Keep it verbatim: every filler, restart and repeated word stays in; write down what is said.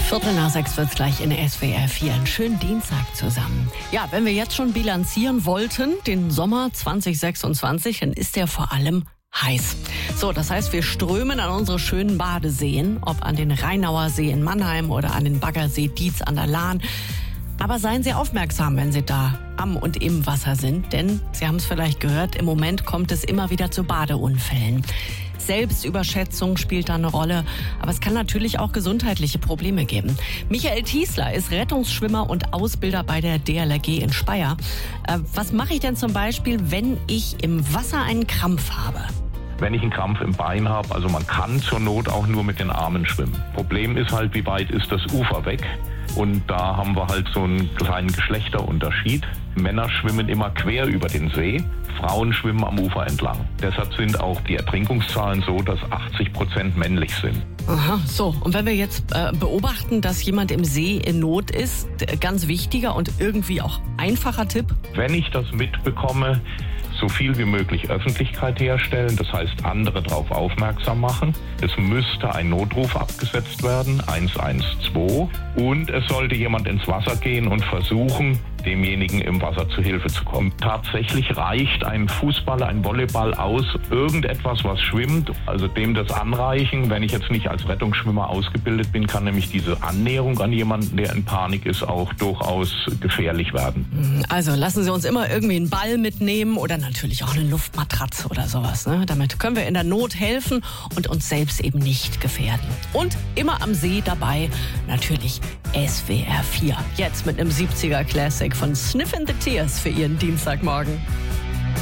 Viertel nach sechs wird es gleich in S W R vier. Einen schönen Dienstag zusammen. Ja, wenn wir jetzt schon bilanzieren wollten, den Sommer zwanzig sechsundzwanzig, dann ist der vor allem heiß. So, das heißt, wir strömen an unsere schönen Badeseen, ob an den Rheinauer See in Mannheim oder an den Baggersee Dietz an der Lahn. Aber seien Sie aufmerksam, wenn Sie da am und im Wasser sind, denn Sie haben es vielleicht gehört, im Moment kommt es immer wieder zu Badeunfällen. Selbstüberschätzung spielt da eine Rolle, aber es kann natürlich auch gesundheitliche Probleme geben. Michael Tiesler ist Rettungsschwimmer und Ausbilder bei der D L R G in Speyer. Äh, was mache ich denn zum Beispiel, wenn ich im Wasser einen Krampf habe? Wenn ich einen Krampf im Bein habe, also man kann zur Not auch nur mit den Armen schwimmen. Problem ist halt, wie weit ist das Ufer weg? Und da haben wir halt so einen kleinen Geschlechterunterschied. Männer schwimmen immer quer über den See, Frauen schwimmen am Ufer entlang. Deshalb sind auch die Ertrinkungszahlen so, dass achtzig Prozent männlich sind. Aha, so. Und wenn wir jetzt äh, beobachten, dass jemand im See in Not ist, ganz wichtiger und irgendwie auch einfacher Tipp? Wenn ich das mitbekomme, so viel wie möglich Öffentlichkeit herstellen, das heißt andere darauf aufmerksam machen. Es müsste ein Notruf abgesetzt werden, eins eins zwei, und es sollte jemand ins Wasser gehen und versuchen, demjenigen im Wasser zu Hilfe zu kommen. Tatsächlich reicht ein Fußball, ein Volleyball aus, irgendetwas, was schwimmt, also dem das anreichen. Wenn ich jetzt nicht als Rettungsschwimmer ausgebildet bin, kann nämlich diese Annäherung an jemanden, der in Panik ist, auch durchaus gefährlich werden. Also lassen Sie uns immer irgendwie einen Ball mitnehmen oder natürlich auch eine Luftmatratze oder sowas. Ne? Damit können wir in der Not helfen und uns selbst eben nicht gefährden. Und immer am See dabei natürlich S W R vier. Jetzt mit einem siebziger Classic von Sniffin' the Tears für Ihren Dienstagmorgen.